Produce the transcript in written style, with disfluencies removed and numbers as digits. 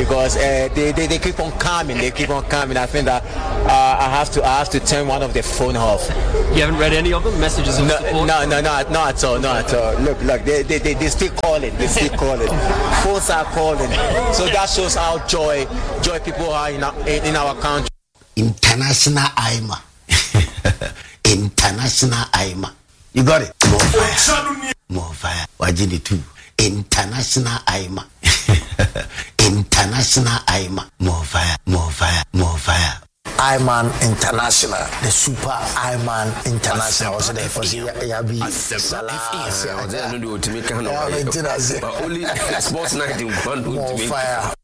because they keep on coming. They keep on coming. I think that I have to turn one of the phone off. You haven't read any of them? Messages of support? No, not at all. Look, they still calling. They still calling. Phones are calling. So that shows how joy people are in our country. International IMA. International IMA. You got it? More fire. More fire. Wajini too. International IMA. International IMA. More fire. More fire. More fire. Iman International, the Super Iman International. Also, there for Yabi Salah. Only sports night in one. More fire.